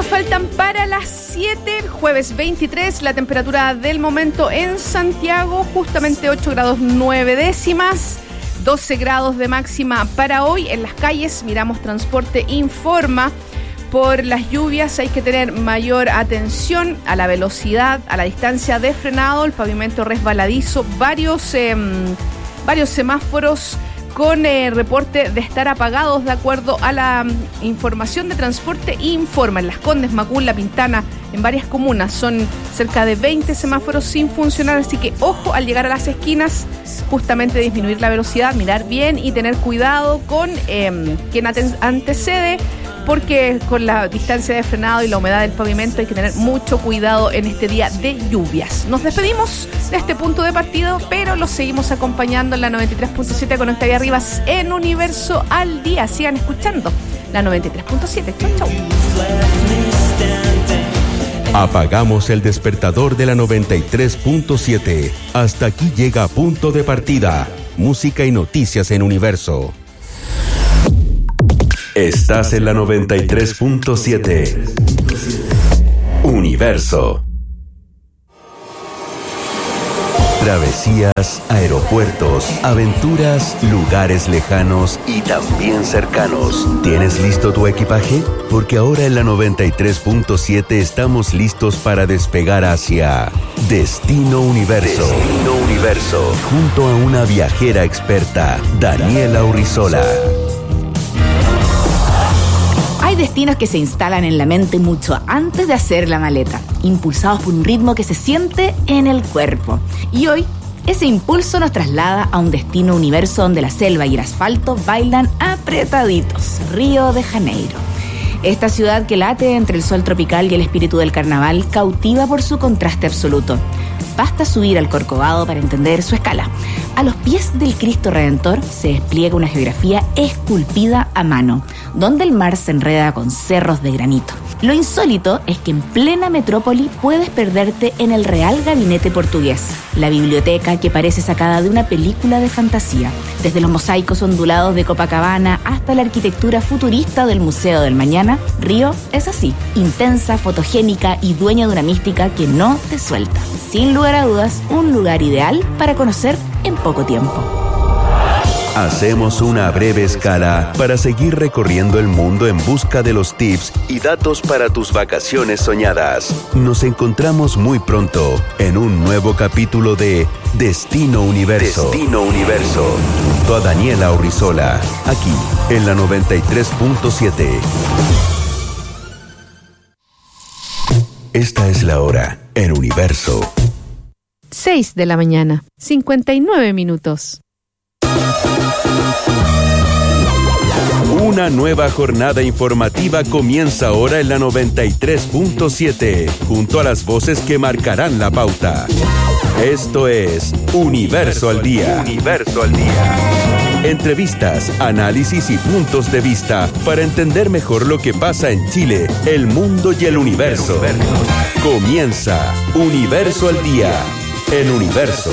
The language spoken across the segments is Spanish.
faltan para las 7, jueves 23, la temperatura del momento en Santiago, justamente 8 grados 9 décimas, 12 grados de máxima para hoy. En las calles miramos Transporte informa, por las lluvias hay que tener mayor atención a la velocidad, a la distancia de frenado, el pavimento resbaladizo, varios semáforos con reporte de estar apagados de acuerdo a la información de Transporte informa. En Las Condes, Macul, La Pintana, en varias comunas son cerca de 20 semáforos sin funcionar, así que ojo al llegar a las esquinas, justamente disminuir la velocidad, mirar bien y tener cuidado con quien antecede, porque con la distancia de frenado y la humedad del pavimento hay que tener mucho cuidado en este día de lluvias. Nos despedimos de este punto de partido, pero los seguimos acompañando en la 93.7 con Octavia Rivas en Universo al Día. Sigan escuchando la 93.7. Chau, chau. Apagamos el despertador de la 93.7. Hasta aquí llega Punto de Partida. Música y noticias en Universo. Estás en la 93.7. Universo. Travesías, aeropuertos, aventuras, lugares lejanos y también cercanos. ¿Tienes listo tu equipaje? Porque ahora en la 93.7 estamos listos para despegar hacia Destino Universo. Destino Universo. Junto a una viajera experta, Daniela Urrizola. Hay destinos que se instalan en la mente mucho antes de hacer la maleta, impulsados por un ritmo que se siente en el cuerpo. Y hoy, ese impulso nos traslada a un destino universo donde la selva y el asfalto bailan apretaditos, Río de Janeiro. Esta ciudad que late entre el sol tropical y el espíritu del carnaval cautiva por su contraste absoluto. Basta subir al Corcovado para entender su escala. A los pies del Cristo Redentor se despliega una geografía esculpida a mano, donde el mar se enreda con cerros de granito. Lo insólito es que en plena metrópoli puedes perderte en el Real Gabinete Portugués, la biblioteca que parece sacada de una película de fantasía. Desde los mosaicos ondulados de Copacabana hasta la arquitectura futurista del Museo del Mañana, Río es así, intensa, fotogénica y dueña de una mística que no te suelta. Sin lugar a dudas, un lugar ideal para conocer en poco tiempo. Hacemos una breve escala para seguir recorriendo el mundo en busca de los tips y datos para tus vacaciones soñadas. Nos encontramos muy pronto en un nuevo capítulo de Destino Universo. Destino Universo. Junto a Daniela Urrizola, aquí en la 93.7. Esta es la hora en Universo. 6 de la mañana, 59 minutos. Una nueva jornada informativa comienza ahora en la 93.7, junto a las voces que marcarán la pauta. Esto es Universo al Día. Universo al Día. Entrevistas, análisis y puntos de vista para entender mejor lo que pasa en Chile, el mundo y el universo. Comienza Universo al Día en Universo.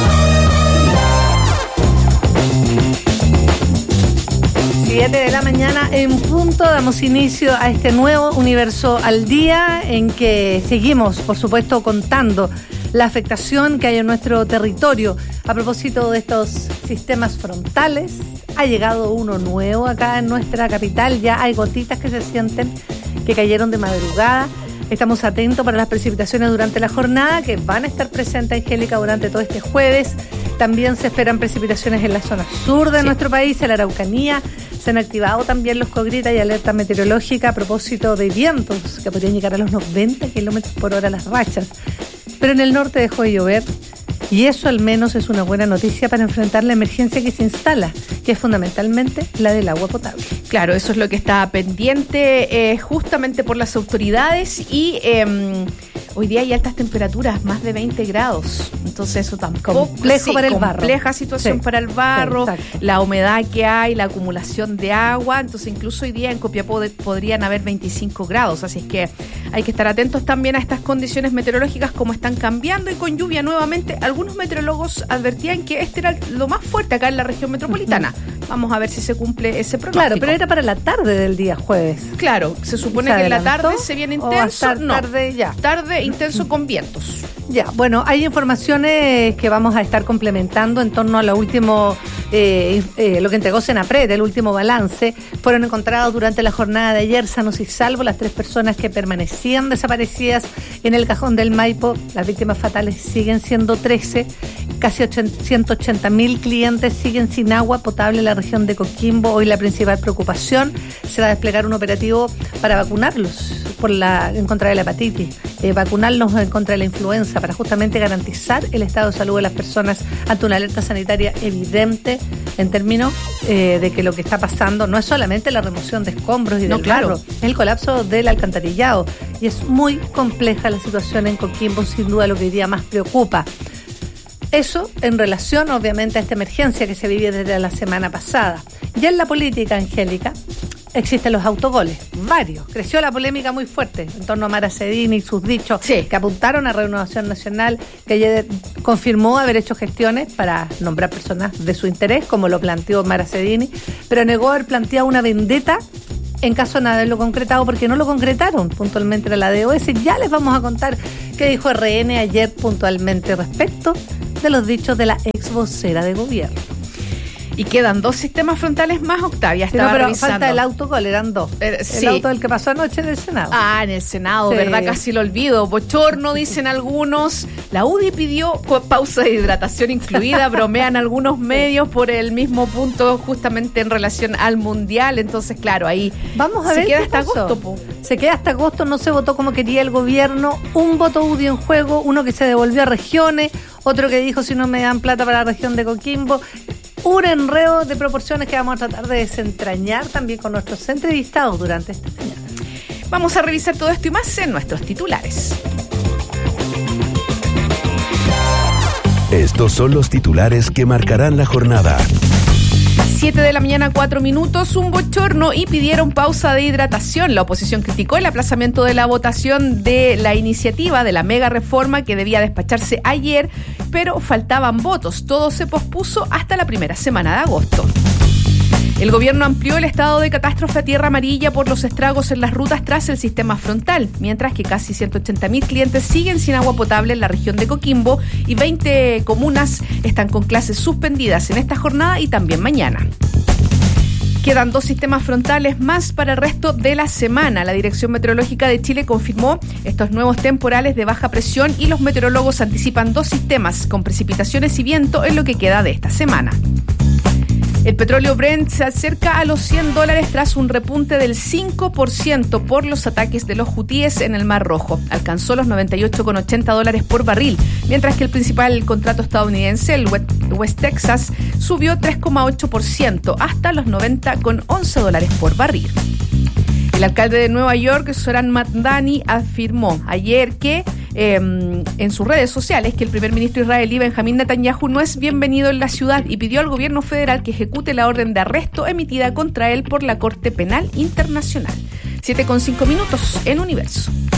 7 de la mañana en punto, damos inicio a este nuevo Universo al Día en que seguimos, por supuesto, contando la afectación que hay en nuestro territorio. A propósito de estos sistemas frontales, ha llegado uno nuevo acá en nuestra capital, ya hay gotitas que se sienten que cayeron de madrugada. Estamos atentos para las precipitaciones durante la jornada que van a estar presentes, Angélica, durante todo este jueves. También se esperan precipitaciones en la zona sur de nuestro país, en la Araucanía. Se han activado también los cogritas y alerta meteorológica a propósito de vientos que podrían llegar a los 90 kilómetros por hora las rachas. Pero en el norte dejó de llover y eso al menos es una buena noticia para enfrentar la emergencia que se instala, que es fundamentalmente la del agua potable. Claro, eso es lo que está pendiente justamente por las autoridades y hoy día hay altas temperaturas, más de 20 grados. Entonces eso tampoco... Complejo para el barro. Compleja situación para el barro, la humedad que hay, la acumulación de agua. Entonces incluso hoy día en Copiapó podrían haber 25 grados. Así es que hay que estar atentos también a estas condiciones meteorológicas, como están cambiando y con lluvia nuevamente. Algunos meteorólogos advertían que este era lo más fuerte acá en la región metropolitana. Vamos a ver si se cumple ese pronóstico. Claro, pero era para la tarde del día jueves. Claro, se supone que en la tarde se viene intenso. Tarde intenso con vientos. Ya, bueno, hay informaciones que vamos a estar complementando en torno a lo último, lo que entregó Senapred, el último balance. Fueron encontrados durante la jornada de ayer, sanos y salvos, las 3 personas que permanecían desaparecidas en el cajón del Maipo. Las víctimas fatales siguen siendo 13. Casi 180.000 clientes siguen sin agua potable en la región de Coquimbo. Hoy la principal preocupación será desplegar un operativo para vacunarlos en contra de la hepatitis, vacunarlos en contra de la influenza, para justamente garantizar el estado de salud de las personas ante una alerta sanitaria evidente en términos de que lo que está pasando no es solamente la remoción de escombros y del barro, es el colapso del alcantarillado. Y es muy compleja la situación en Coquimbo, sin duda lo que hoy día más preocupa. Eso en relación, obviamente, a esta emergencia que se vive desde la semana pasada. Ya en la política, Angélica, existen los autogoles, varios. Creció la polémica muy fuerte en torno a Mara Cedini y sus dichos que apuntaron a Renovación Nacional, que ayer confirmó haber hecho gestiones para nombrar personas de su interés, como lo planteó Mara Cedini, pero negó haber planteado una vendetta en caso de no haberlo concretado, porque no lo concretaron puntualmente era la DOS. Ya les vamos a contar qué dijo RN ayer puntualmente respecto de los dichos de la ex vocera de gobierno. Y quedan 2 sistemas frontales más, Octavia. Estaba pero revisando. Falta el autogol, eran 2. Sí. El auto del que pasó anoche en el Senado. En el Senado, sí. ¿Verdad? Casi lo olvido. Bochorno, dicen algunos. La UDI pidió pausa de hidratación incluida. Bromean algunos medios por el mismo punto, justamente en relación al Mundial. Entonces, claro, ahí vamos a ver. Se queda hasta agosto. Se queda hasta agosto, no se votó como quería el gobierno. Un voto UDI en juego, uno que se devolvió a regiones, otro que dijo si no me dan plata para la región de Coquimbo. Un enredo de proporciones que vamos a tratar de desentrañar también con nuestros entrevistados durante esta mañana. Vamos a revisar todo esto y más en nuestros titulares. Estos son los titulares que marcarán la jornada. 7 de la mañana, 4 minutos, un bochorno y pidieron pausa de hidratación. La oposición criticó el aplazamiento de la votación de la iniciativa de la mega reforma que debía despacharse ayer, pero faltaban votos. Todo se pospuso hasta la primera semana de agosto. El gobierno amplió el estado de catástrofe a tierra amarilla por los estragos en las rutas tras el sistema frontal, mientras que casi 180.000 clientes siguen sin agua potable en la región de Coquimbo y 20 comunas están con clases suspendidas en esta jornada y también mañana. Quedan 2 sistemas frontales más para el resto de la semana. La Dirección Meteorológica de Chile confirmó estos nuevos temporales de baja presión y los meteorólogos anticipan 2 sistemas con precipitaciones y viento en lo que queda de esta semana. El petróleo Brent se acerca a los $100 tras un repunte del 5% por los ataques de los hutíes en el Mar Rojo. Alcanzó los $98,80 por barril, mientras que el principal contrato estadounidense, el West Texas, subió 3,8% hasta los $90,11 por barril. El alcalde de Nueva York, Zoran Mamdani, afirmó ayer que en sus redes sociales que el primer ministro israelí Benjamín Netanyahu no es bienvenido en la ciudad y pidió al gobierno federal que ejecute la orden de arresto emitida contra él por la Corte Penal Internacional. 7:05 en Universo.